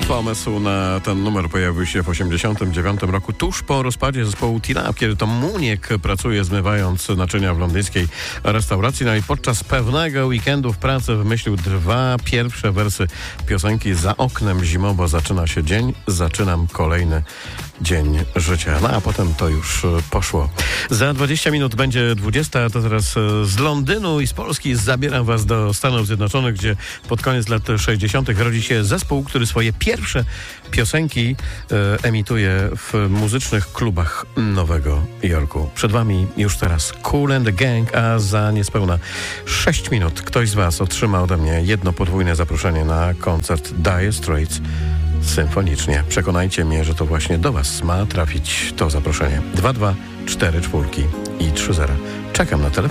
Pomysł na ten numer pojawił się w 1989 roku, tuż po rozpadzie zespołu Tina, kiedy to Muniek pracuje zmywając naczynia w londyńskiej restauracji. No i podczas pewnego weekendu w pracy wymyślił dwa pierwsze wersy piosenki Za oknem zimowo zaczyna się dzień, zaczynam kolejny dzień życia. No a potem to już poszło. Za 20 minut będzie 20, to teraz z Londynu i z Polski zabieram was do Stanów Zjednoczonych, gdzie pod koniec lat 60. rodzi się zespół, który swoje pierwsze piosenki emituje w muzycznych klubach Nowego Jorku. Przed wami już teraz Kool and the Gang, a za niespełna 6 minut ktoś z was otrzyma ode mnie jedno podwójne zaproszenie na koncert Dire Straits symfonicznie. Przekonajcie mnie, że to właśnie do was ma trafić to zaproszenie. 224 i 30. Czekam na telefon.